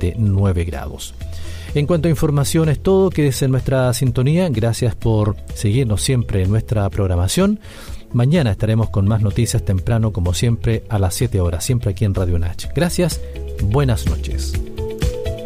de 9 grados. En cuanto a información es todo, quédese en nuestra sintonía. Gracias por seguirnos siempre en nuestra programación. Mañana estaremos con más noticias temprano, como siempre, a las 7 horas, siempre aquí en Radio UNACH. Gracias, buenas noches.